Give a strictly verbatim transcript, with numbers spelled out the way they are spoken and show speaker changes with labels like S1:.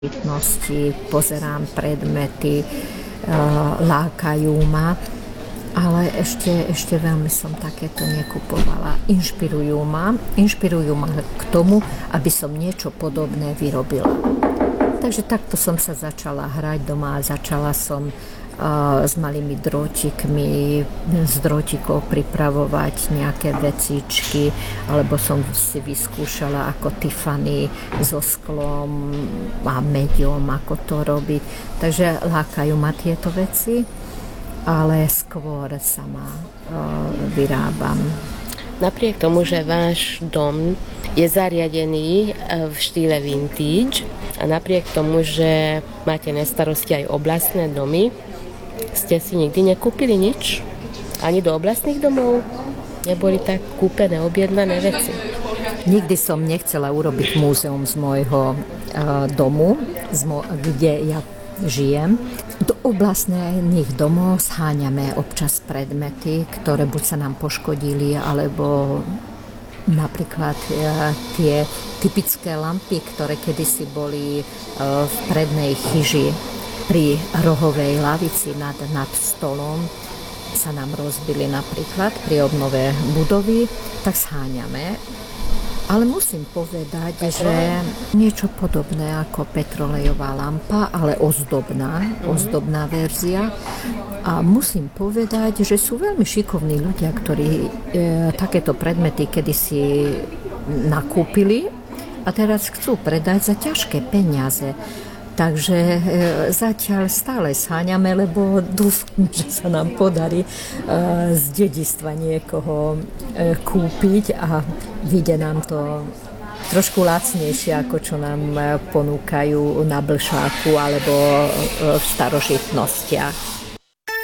S1: pozerám predmety, lákajú ma, ale ešte, ešte veľmi som takéto nekupovala. Inšpirujú ma, inšpirujú ma k tomu, aby som niečo podobné vyrobila. Takže takto som sa začala hrať doma a začala som uh, s malými drôtikmi, z drôtikov pripravovať nejaké vecičky, alebo som si vyskúšala ako Tiffany so sklom a meďom, ako to robiť. Takže lákajú ma tieto veci, ale skôr sama uh, vyrábam.
S2: Napriek tomu, že váš dom je zariadený v štýle vintage a napriek tomu, že máte na starosti aj oblastné domy, ste si nikdy nekúpili nič? Ani do oblastných domov? Neboli tak kúpené, objednané veci?
S1: Nikdy som nechcela urobiť múzeum z môjho uh, domu, z mo- kde ja žijem. Do oblastných domov zháňame občas predmety, ktoré buď sa nám poškodili, alebo napríklad tie typické lampy, ktoré kedysi boli v prednej chyži pri rohovej lavici nad, nad stolom, sa nám rozbili napríklad pri obnove budovy, tak zháňame. Ale musím povedať, že niečo podobné ako petrolejová lampa, ale ozdobná, ozdobná verzia. A musím povedať, že sú veľmi šikovní ľudia, ktorí e, takéto predmety kedysi nakúpili a teraz chcú predať za ťažké peniaze. Takže e, zatiaľ stále sáňame, lebo dúfam, že sa nám podarí e, z dedičstva niekoho e, kúpiť a vyjde nám to trošku lacnejšie, ako čo nám ponúkajú na Blšáku alebo v starožitnostiach.